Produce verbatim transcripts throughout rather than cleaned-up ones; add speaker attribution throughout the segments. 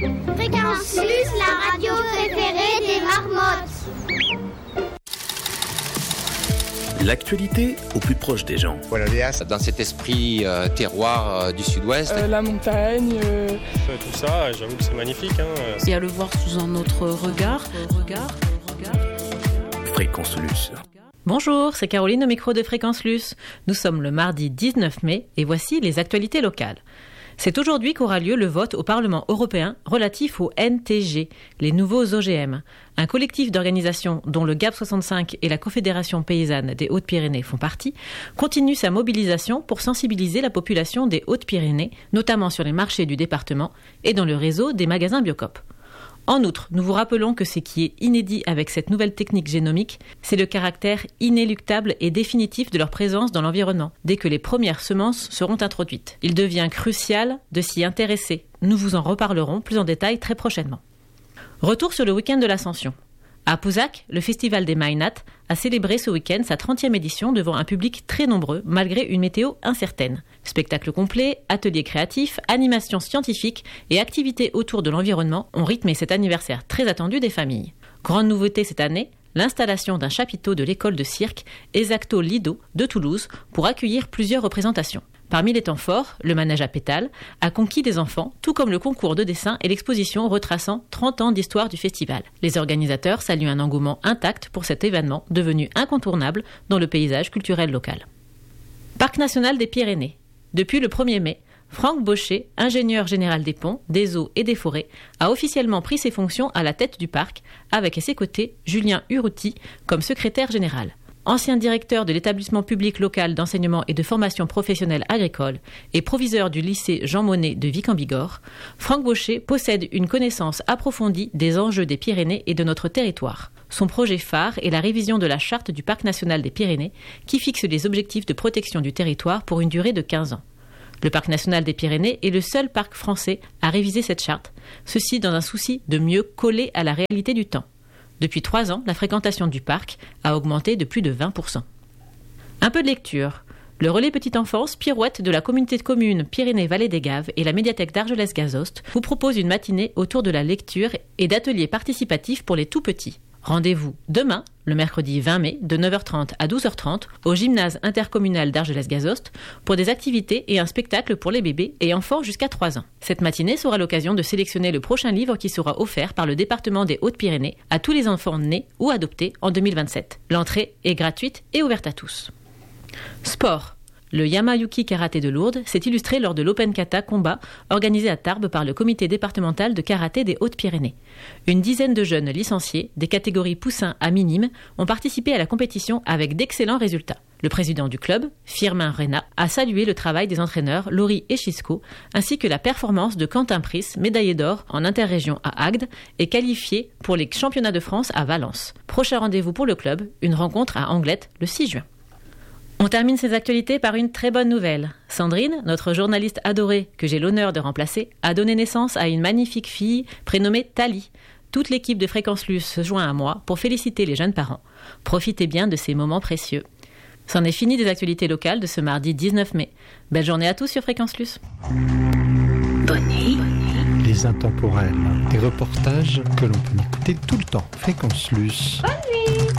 Speaker 1: Fréquence Plus, la radio préférée des marmottes.
Speaker 2: L'actualité au plus proche des gens.
Speaker 3: Buenos días. Dans cet esprit euh, terroir euh, du sud-ouest.
Speaker 4: Euh, la montagne. Euh...
Speaker 5: Tout ça, j'avoue que c'est magnifique. Hein.
Speaker 6: Et à le voir sous un autre regard. regard, regard.
Speaker 2: Fréquence Luce.
Speaker 7: Bonjour, c'est Caroline au micro de Fréquence Luce. Nous sommes le mardi dix-neuf mai et voici les actualités locales. C'est aujourd'hui qu'aura lieu le vote au Parlement européen relatif au N T G, les nouveaux O G M. Un collectif d'organisations dont le G A B soixante-cinq et la Confédération paysanne des Hautes-Pyrénées font partie, continue sa mobilisation pour sensibiliser la population des Hautes-Pyrénées, notamment sur les marchés du département et dans le réseau des magasins Biocoop. En outre, nous vous rappelons que ce qui est inédit avec cette nouvelle technique génomique, c'est le caractère inéluctable et définitif de leur présence dans l'environnement, dès que les premières semences seront introduites. Il devient crucial de s'y intéresser. Nous vous en reparlerons plus en détail très prochainement. Retour sur le week-end de l'Ascension. À Pouzac, le Festival des Maynates a célébré ce week-end sa trentième édition devant un public très nombreux malgré une météo incertaine. Spectacles complets, ateliers créatifs, animations scientifiques et activités autour de l'environnement ont rythmé cet anniversaire très attendu des familles. Grande nouveauté cette année, l'installation d'un chapiteau de l'école de cirque Exacto Lido de Toulouse pour accueillir plusieurs représentations. Parmi les temps forts, le manège à pétales a conquis des enfants, tout comme le concours de dessin et l'exposition retraçant trente ans d'histoire du festival. Les organisateurs saluent un engouement intact pour cet événement devenu incontournable dans le paysage culturel local. Parc national des Pyrénées. Depuis le premier mai, Franck Baucher, ingénieur général des ponts, des eaux et des forêts, a officiellement pris ses fonctions à la tête du parc, avec à ses côtés Julien Urruti comme secrétaire général. Ancien directeur de l'établissement public local d'enseignement et de formation professionnelle agricole et proviseur du lycée Jean Monnet de Vic-en-Bigorre, Franck Baucher possède une connaissance approfondie des enjeux des Pyrénées et de notre territoire. Son projet phare est la révision de la charte du Parc national des Pyrénées qui fixe les objectifs de protection du territoire pour une durée de quinze ans. Le Parc national des Pyrénées est le seul parc français à réviser cette charte, ceci dans un souci de mieux coller à la réalité du temps. Depuis trois ans, la fréquentation du parc a augmenté de plus de vingt pour cent. Un peu de lecture. Le relais petite enfance Pirouette de la communauté de communes Pyrénées-Vallée des Gaves et la médiathèque d'Argelès-Gazost vous proposent une matinée autour de la lecture et d'ateliers participatifs pour les tout-petits. Rendez-vous demain, le mercredi vingt mai, de neuf heures trente à douze heures trente, au gymnase intercommunal d'Argelès-Gazost pour des activités et un spectacle pour les bébés et enfants jusqu'à trois ans. Cette matinée sera l'occasion de sélectionner le prochain livre qui sera offert par le département des Hautes-Pyrénées à tous les enfants nés ou adoptés en deux mille vingt-sept. L'entrée est gratuite et ouverte à tous. Sport. Le Yamayuki Karaté de Lourdes s'est illustré lors de l'Open Kata Combat organisé à Tarbes par le comité départemental de karaté des Hautes-Pyrénées. Une dizaine de jeunes licenciés, des catégories poussins à minimes, ont participé à la compétition avec d'excellents résultats. Le président du club, Firmin Rena, a salué le travail des entraîneurs Laurie Eschisco ainsi que la performance de Quentin Pris, médaillé d'or en interrégion à Agde et qualifié pour les championnats de France à Valence. Prochain rendez-vous pour le club, une rencontre à Anglette le six juin. On termine ces actualités par une très bonne nouvelle. Sandrine, notre journaliste adorée que j'ai l'honneur de remplacer, a donné naissance à une magnifique fille prénommée Tali. Toute l'équipe de Fréquence Luce se joint à moi pour féliciter les jeunes parents. Profitez bien de ces moments précieux. C'en est fini des actualités locales de ce mardi dix-neuf mai. Belle journée à tous sur Fréquence Luce.
Speaker 8: Bonnet. Les intemporels. Des reportages que l'on peut écouter tout le temps. Fréquence Luce.
Speaker 9: Bonne nuit.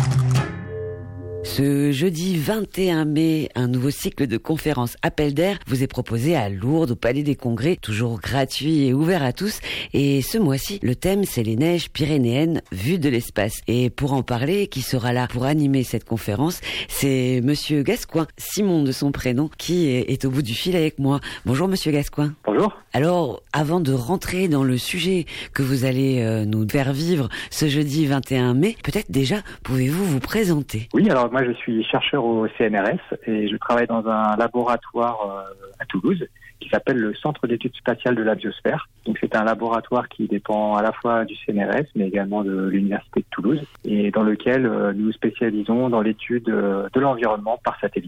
Speaker 9: Ce jeudi vingt et un mai, un nouveau cycle de conférences Appel d'air vous est proposé à Lourdes, au Palais des Congrès, toujours gratuit et ouvert à tous. Et ce mois-ci, le thème, c'est les neiges pyrénéennes vues de l'espace. Et pour en parler, qui sera là pour animer cette conférence, c'est Monsieur Gascoin, Simon de son prénom, qui est au bout du fil avec moi. Bonjour Monsieur Gascoin.
Speaker 10: Bonjour.
Speaker 9: Alors, avant de rentrer dans le sujet que vous allez euh, nous faire vivre ce jeudi vingt et un mai, peut-être déjà, pouvez-vous vous présenter?
Speaker 10: Oui, alors moi je suis chercheur au C N R S et je travaille dans un laboratoire euh, à Toulouse qui s'appelle le Centre d'études spatiales de la biosphère. Donc c'est un laboratoire qui dépend à la fois du C N R S mais également de l'Université de Toulouse et dans lequel euh, nous nous spécialisons dans l'étude euh, de l'environnement par satellite.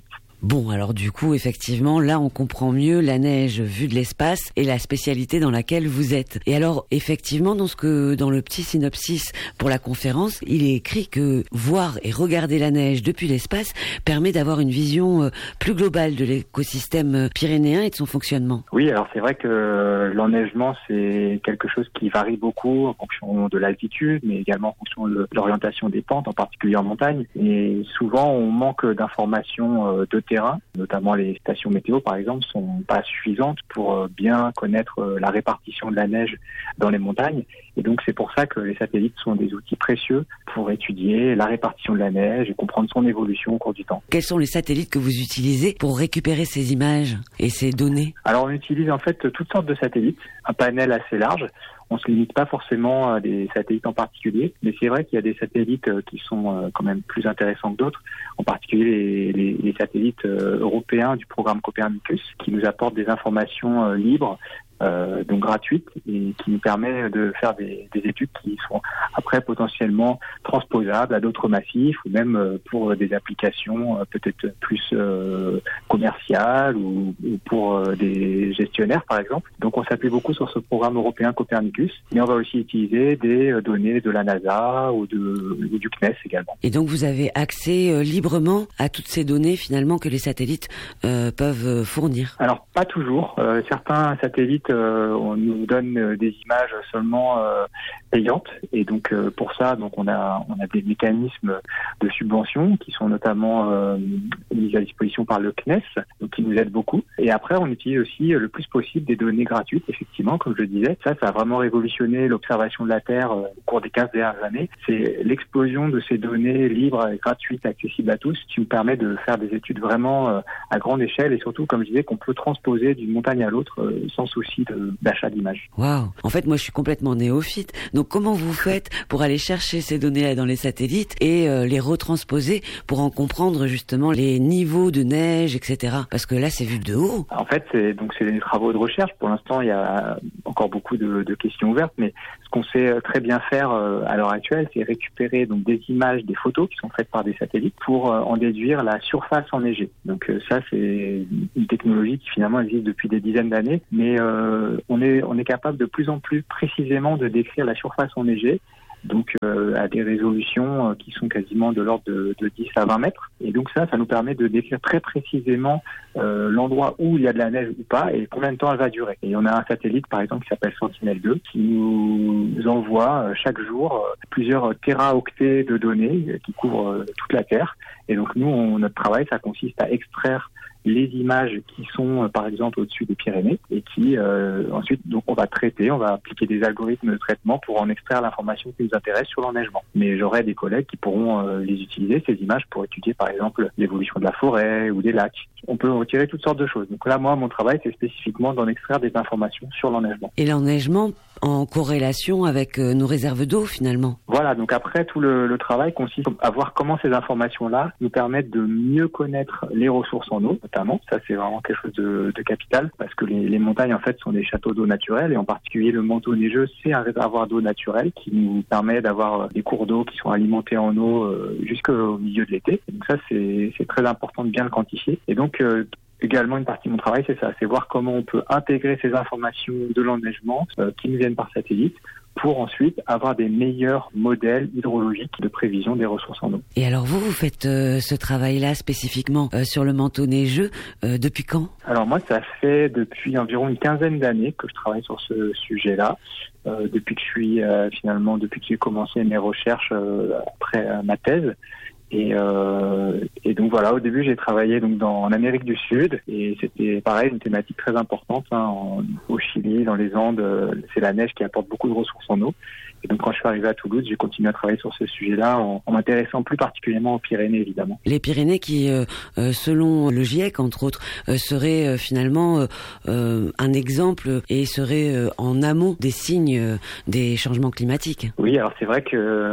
Speaker 9: Bon, alors du coup, effectivement, là, on comprend mieux la neige vue de l'espace et la spécialité dans laquelle vous êtes. Et alors, effectivement, dans ce que, dans le petit synopsis pour la conférence, il est écrit que voir et regarder la neige depuis l'espace permet d'avoir une vision plus globale de l'écosystème pyrénéen et de son fonctionnement.
Speaker 10: Oui, alors c'est vrai que l'enneigement, c'est quelque chose qui varie beaucoup en fonction de l'altitude, mais également en fonction de l'orientation des pentes, en particulier en montagne. Et souvent, on manque d'informations de terrain, notamment les stations météo, par exemple, sont pas suffisantes pour bien connaître la répartition de la neige dans les montagnes. Et donc, c'est pour ça que les satellites sont des outils précieux pour étudier la répartition de la neige et comprendre son évolution au cours du temps.
Speaker 9: Quels sont les satellites que vous utilisez pour récupérer ces images et ces données?
Speaker 10: Alors, on utilise en fait toutes sortes de satellites, un panel assez large. On se limite pas forcément à des satellites en particulier, mais c'est vrai qu'il y a des satellites qui sont quand même plus intéressants que d'autres, en particulier les, les, les satellites européens du programme Copernicus, qui nous apportent des informations libres, Euh, donc gratuite, et qui nous permet de faire des, des études qui sont après potentiellement transposables à d'autres massifs ou même pour des applications peut-être plus euh, commerciales ou, ou pour euh, des gestionnaires par exemple. Donc on s'appuie beaucoup sur ce programme européen Copernicus, mais on va aussi utiliser des données de la NASA ou, de, ou du C N E S également.
Speaker 9: Et donc vous avez accès euh, librement à toutes ces données finalement que les satellites euh, peuvent fournir?
Speaker 10: Alors pas toujours. Euh, certains satellites Euh, on nous donne euh, des images seulement euh, payantes, et donc euh, pour ça, donc on a on a des mécanismes de subvention qui sont notamment euh, mis à disposition par le C N E S, donc qui nous aide beaucoup. Et après, on utilise aussi euh, le plus possible des données gratuites. Effectivement, comme je le disais, ça, ça a vraiment révolutionné l'observation de la Terre euh, au cours des quinze dernières années. C'est l'explosion de ces données libres et gratuites, accessibles à tous, qui nous permet de faire des études vraiment euh, à grande échelle, et surtout, comme je disais, qu'on peut transposer d'une montagne à l'autre euh, sans souci de, d'achat d'images.
Speaker 9: Waouh! En fait, moi, je suis complètement néophyte. Donc, comment vous faites pour aller chercher ces données-là dans les satellites et euh, les retransposer pour en comprendre justement les niveaux de neige, et cetera. Parce que là, c'est vu de haut.
Speaker 10: En fait, c'est donc c'est des travaux de recherche. Pour l'instant, il y a encore beaucoup de, de questions ouvertes, mais ce qu'on sait très bien faire euh, à l'heure actuelle, c'est récupérer donc des images, des photos qui sont faites par des satellites pour euh, en déduire la surface enneigée. Donc euh, ça, c'est une technologie qui finalement existe depuis des dizaines d'années, mais euh, on est on est capable de plus en plus précisément de décrire la surface enneigée, donc euh, à des résolutions euh, qui sont quasiment de l'ordre de, de dix à vingt mètres. Et donc ça, ça nous permet de décrire très précisément euh, l'endroit où il y a de la neige ou pas et combien de temps elle va durer. Et on a un satellite, par exemple, qui s'appelle Sentinelle deux, qui nous envoie euh, chaque jour euh, plusieurs téraoctets de données euh, qui couvrent euh, toute la Terre. Et donc nous, on, notre travail, ça consiste à extraire les images qui sont, par exemple, au-dessus des Pyrénées et qui, euh, ensuite, donc, on va traiter, on va appliquer des algorithmes de traitement pour en extraire l'information qui nous intéresse sur l'enneigement. Mais j'aurai des collègues qui pourront euh, les utiliser, ces images, pour étudier, par exemple, l'évolution de la forêt ou des lacs. On peut retirer toutes sortes de choses. Donc là, moi, mon travail, c'est spécifiquement d'en extraire des informations sur l'enneigement.
Speaker 9: Et l'enneigement en corrélation avec euh, nos réserves d'eau, finalement.
Speaker 10: Voilà, donc après, tout le, le travail consiste à voir comment ces informations-là nous permettent de mieux connaître les ressources en eau, notamment. Ça, c'est vraiment quelque chose de, de capital, parce que les, les montagnes, en fait, sont des châteaux d'eau naturels, et en particulier le manteau neigeux, c'est un réservoir d'eau naturel qui nous permet d'avoir des cours d'eau qui sont alimentés en eau euh, jusqu'au milieu de l'été. Donc ça, c'est, c'est très important de bien le quantifier. Et donc, euh, également, une partie de mon travail, c'est ça, c'est voir comment on peut intégrer ces informations de l'enneigement euh, qui nous viennent par satellite pour ensuite avoir des meilleurs modèles hydrologiques de prévision des ressources en eau.
Speaker 9: Et alors vous, vous faites euh, ce travail-là spécifiquement euh, sur le manteau neigeux euh, depuis quand? Alors
Speaker 10: moi, ça fait depuis environ une quinzaine d'années que je travaille sur ce sujet-là. Euh, depuis que je suis euh, finalement, depuis que j'ai commencé mes recherches euh, après euh, ma thèse. Et, euh, et donc voilà, au début j'ai travaillé donc dans, en Amérique du Sud, et c'était pareil, une thématique très importante hein, en, au Chili, dans les Andes, euh, c'est la neige qui apporte beaucoup de ressources en eau. Et donc quand je suis arrivé à Toulouse, j'ai continué à travailler sur ce sujet-là en, en m'intéressant plus particulièrement aux Pyrénées évidemment.
Speaker 9: Les Pyrénées qui, euh, euh, selon le GIEC entre autres, euh, seraient euh, finalement euh, euh, un exemple et seraient euh, en amont des signes euh, des changements climatiques.
Speaker 10: Oui, alors c'est vrai que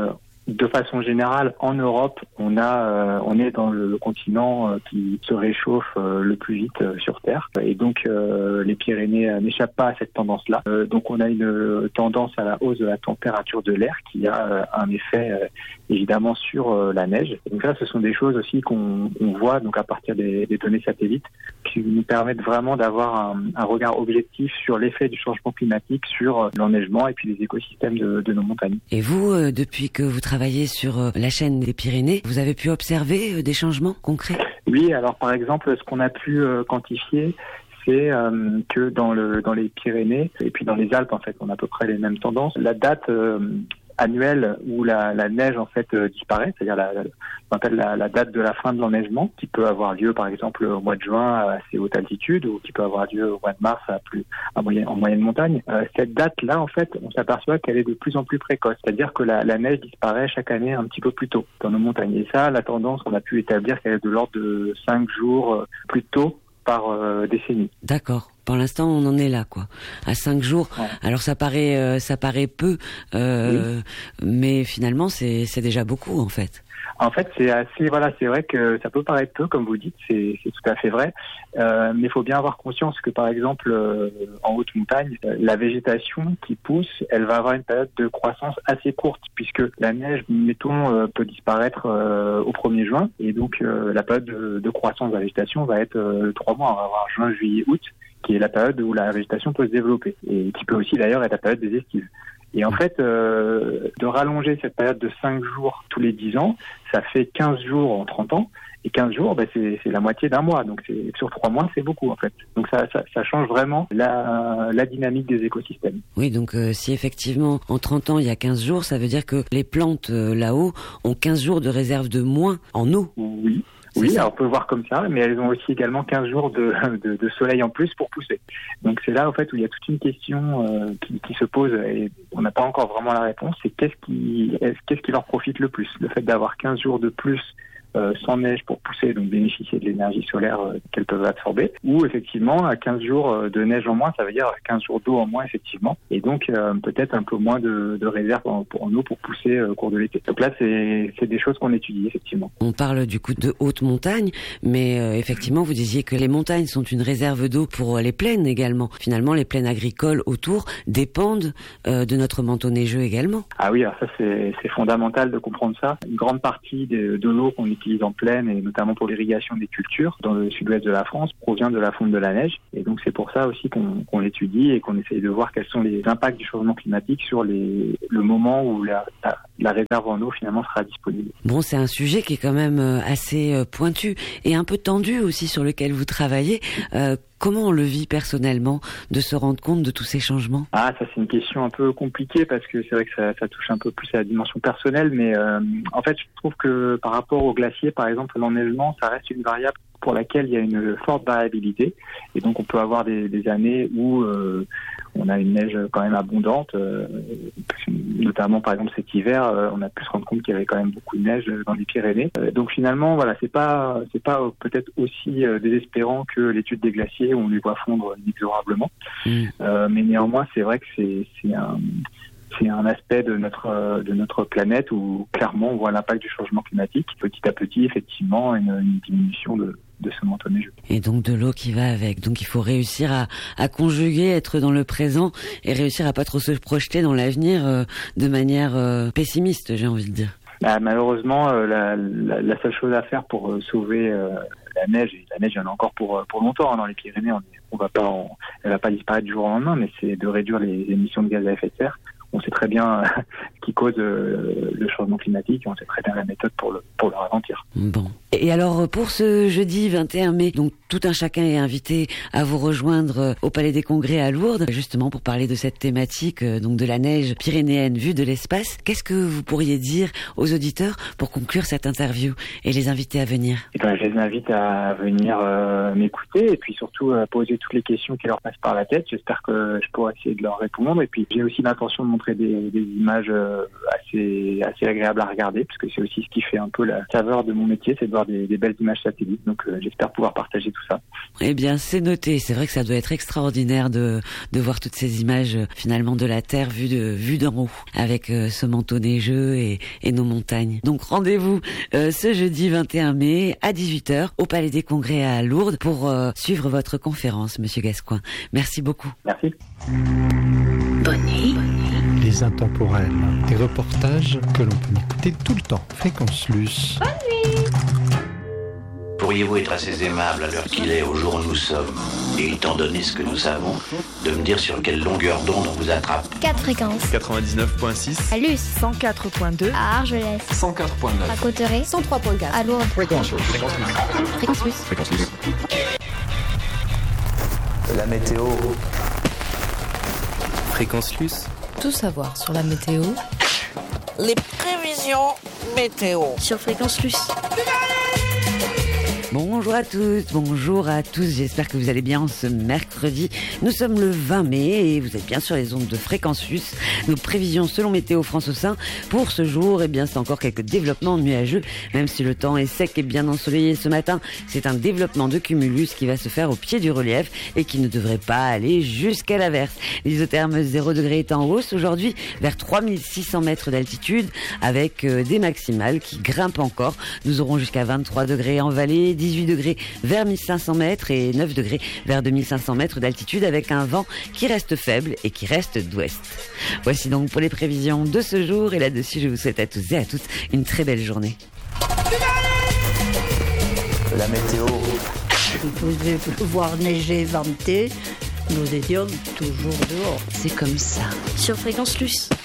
Speaker 10: De façon générale, en Europe, on a, euh, on est dans le continent euh, qui se réchauffe euh, le plus vite euh, sur Terre, et donc euh, les Pyrénées euh, n'échappent pas à cette tendance-là. Euh, donc on a une euh, tendance à la hausse de la température de l'air qui a euh, un effet euh, évidemment sur euh, la neige. Et donc là, ce sont des choses aussi qu'on, qu'on voit donc à partir des, des données satellites, qui nous permettent vraiment d'avoir un, un regard objectif sur l'effet du changement climatique sur euh, l'enneigement et puis les écosystèmes de, de nos montagnes.
Speaker 9: Et vous, euh, depuis que vous travaillez sur euh, la chaîne des Pyrénées, vous avez pu observer euh, des changements concrets ?
Speaker 10: Oui, alors par exemple, ce qu'on a pu euh, quantifier, c'est euh, que dans le dans les Pyrénées et puis dans les Alpes, en fait, on a à peu près les mêmes tendances. La date euh, annuelle où la, la neige en fait euh, disparaît, c'est-à-dire la, la, on appelle la, la date de la fin de l'enneigement, qui peut avoir lieu par exemple au mois de juin à assez haute altitude, ou qui peut avoir lieu au mois de mars à plus à moyenne, en moyenne montagne. Euh, cette date-là, en fait, on s'aperçoit qu'elle est de plus en plus précoce, c'est-à-dire que la, la neige disparaît chaque année un petit peu plus tôt dans nos montagnes. Et ça, la tendance, on a pu établir qu'elle est de l'ordre de cinq jours euh, plus tôt par euh, décennie.
Speaker 9: D'accord. Pour l'instant, on en est là, quoi, à cinq jours. Ouais. Alors ça paraît, euh, ça paraît peu, euh, oui. mais finalement, c'est, c'est déjà beaucoup, en fait.
Speaker 10: En fait, c'est assez, voilà, c'est vrai que ça peut paraître peu, comme vous dites, c'est, c'est tout à fait vrai. Euh, mais il faut bien avoir conscience que, par exemple, euh, en haute montagne, euh, la végétation qui pousse, elle va avoir une période de croissance assez courte, puisque la neige, mettons, euh, peut disparaître euh, au premier juin, et donc euh, la période de, de croissance de la végétation va être euh, trois mois. On va avoir juin, juillet, août, qui est la période où la végétation peut se développer, et qui peut aussi d'ailleurs être la période des estives. Et en fait, euh, de rallonger cette période de cinq jours tous les dix ans, ça fait quinze jours en trente ans. Et quinze jours, ben c'est, c'est la moitié d'un mois. Donc c'est, sur trois mois, c'est beaucoup en fait. Donc ça, ça, ça change vraiment la, la dynamique des écosystèmes.
Speaker 9: Oui, donc euh, si effectivement en trente ans, il y a quinze jours, ça veut dire que les plantes euh, là-haut ont quinze jours de réserve de moins en eau.
Speaker 10: Oui. Oui, alors on peut le voir comme ça, mais elles ont aussi également quinze jours de, de, de soleil en plus pour pousser. Donc c'est là en fait où il y a toute une question euh, qui, qui se pose et on n'a pas encore vraiment la réponse, c'est qu'est-ce qui, est, qu'est-ce qui leur profite le plus ? Le fait d'avoir quinze jours de plus Euh, sans neige pour pousser, donc bénéficier de l'énergie solaire euh, qu'elles peuvent absorber, ou effectivement à quinze jours euh, de neige en moins, ça veut dire quinze jours d'eau en moins effectivement, et donc euh, peut-être un peu moins de, de réserve en, en eau pour pousser euh, au cours de l'été. Donc là c'est, c'est des choses qu'on étudie effectivement.
Speaker 9: On parle du coup de haute montagne, mais euh, effectivement vous disiez que les montagnes sont une réserve d'eau pour les plaines également. Finalement les plaines agricoles autour dépendent euh, de notre manteau neigeux également.
Speaker 10: Ah oui, alors ça c'est, c'est fondamental de comprendre ça. Une grande partie de, de l'eau qu'on utilise en plaine, et notamment pour l'irrigation des cultures dans le sud-ouest de la France, provient de la fonte de la neige. Et donc c'est pour ça aussi qu'on, qu'on l'étudie et qu'on essaye de voir quels sont les impacts du changement climatique sur les, le moment où la, la, la réserve en eau finalement sera disponible.
Speaker 9: Bon, c'est un sujet qui est quand même assez pointu et un peu tendu aussi, sur lequel vous travaillez. Euh, Comment on le vit personnellement de se rendre compte de tous ces changements ?
Speaker 10: Ah, ça c'est une question un peu compliquée parce que c'est vrai que ça, ça touche un peu plus à la dimension personnelle, mais euh, en fait je trouve que par rapport aux glaciers, par exemple, l'enneigement, ça reste une variable pour laquelle il y a une forte variabilité, et donc on peut avoir des, des années où euh, on a une neige quand même abondante, euh, notamment par exemple cet hiver, euh, on a pu se rendre compte qu'il y avait quand même beaucoup de neige dans les Pyrénées. Euh, donc finalement, voilà, c'est pas c'est pas peut-être aussi euh, désespérant que l'étude des glaciers où on les voit fondre inexorablement, mmh. euh, mais néanmoins c'est vrai que c'est c'est un C'est un aspect de notre de notre planète où clairement on voit l'impact du changement climatique. Petit à petit, effectivement, une, une diminution de, de ce manteau neigeux.
Speaker 9: Et donc de l'eau qui va avec. Donc il faut réussir à, à conjuguer, être dans le présent et réussir à pas trop se projeter dans l'avenir euh, de manière euh, pessimiste, j'ai envie de dire.
Speaker 10: Bah, malheureusement, euh, la, la, la seule chose à faire pour euh, sauver euh, la neige, et la neige il y en a encore pour pour longtemps hein, dans les Pyrénées, on, on va pas, on, elle va pas disparaître du jour au lendemain, mais c'est de réduire les émissions de gaz à effet de serre. On sait très bien ce qui cause euh, le changement climatique et on sait très bien la méthode pour le, pour le ralentir.
Speaker 9: Bon. Et alors, pour ce jeudi vingt et un mai, donc tout un chacun est invité à vous rejoindre au Palais des Congrès à Lourdes, justement pour parler de cette thématique, donc de la neige pyrénéenne vue de l'espace. Qu'est-ce que vous pourriez dire aux auditeurs pour conclure cette interview et les inviter à venir ?
Speaker 10: Et ben, je les invite à venir euh, m'écouter et puis surtout à poser toutes les questions qui leur passent par la tête. J'espère que je pourrai essayer de leur répondre. Et puis j'ai aussi l'intention de montrer des, des images euh, assez, assez agréables à regarder, parce que c'est aussi ce qui fait un peu la saveur de mon métier, c'est de voir des, des belles images satellites. Donc euh, j'espère pouvoir partager tout tout ça.
Speaker 9: Eh bien, c'est noté. C'est vrai que ça doit être extraordinaire de de voir toutes ces images euh, finalement de la Terre vue de vue d'en haut, avec euh, ce manteau neigeux et, et nos montagnes. Donc rendez-vous euh, ce jeudi vingt et un mai à dix-huit heures au Palais des Congrès à Lourdes pour euh, suivre votre conférence, Monsieur Gascoigne. Merci beaucoup.
Speaker 10: Merci.
Speaker 8: Bonnie. Les intemporels, des reportages que l'on peut écouter tout le temps. Fréquence Luce.
Speaker 2: Pourriez-vous être assez aimable à l'heure qu'il est, au jour où nous sommes, et étant donné ce que nous savons, de me dire sur quelle longueur d'onde on vous attrape?
Speaker 1: quatre fréquences.
Speaker 4: quatre-vingt-dix-neuf virgule six.
Speaker 1: À Luce.
Speaker 6: cent quatre virgule deux.
Speaker 1: À Argelès.
Speaker 4: cent quatre virgule neuf.
Speaker 1: À Cauterets.
Speaker 6: cent trois virgule quatre.
Speaker 1: À Lourdes.
Speaker 4: Fréquence Luce. Fréquence Luce.
Speaker 1: Fréquence Luce.
Speaker 4: Fréquence Luce.
Speaker 2: La météo.
Speaker 3: Fréquence Luce.
Speaker 6: Tout savoir sur la météo.
Speaker 11: Les prévisions météo.
Speaker 1: Sur Fréquence Luce.
Speaker 9: Bonjour à tous, bonjour à tous, j'espère que vous allez bien ce mercredi. Nous sommes le vingt mai et vous êtes bien sur les ondes de Fréquence Luce. Nos prévisions selon Météo France au sein pour ce jour, eh bien c'est encore quelques développements nuageux, même si le temps est sec et bien ensoleillé ce matin. C'est un développement de cumulus qui va se faire au pied du relief et qui ne devrait pas aller jusqu'à l'averse. L'isotherme zéro degré est en hausse aujourd'hui vers trois mille six cents mètres d'altitude avec euh, des maximales qui grimpent encore. Nous aurons jusqu'à vingt-trois degrés en vallée, dix-huit degrés vers mille cinq cents mètres et neuf degrés vers deux mille cinq cents mètres d'altitude avec un vent qui reste faible et qui reste d'ouest. Voici donc pour les prévisions de ce jour et là-dessus je vous souhaite à tous et à toutes une très belle journée.
Speaker 2: La météo.
Speaker 12: Il faisait pleuvoir, neiger, vanter. Nous étions toujours dehors.
Speaker 6: C'est comme ça.
Speaker 1: Sur Fréquence Luce.